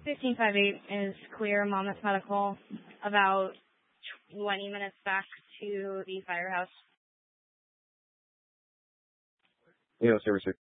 1558 is clear, Monmouth Medical, about 20 minutes back to the firehouse. Yeah, service